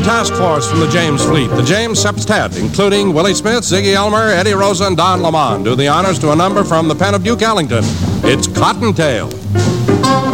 task force from the James fleet, the James Sextet, including Willie Smith, Ziggy Elmer, Eddie Rosa, and Don Lamont, do the honors to a number from the pen of Duke Ellington. It's Cottontail.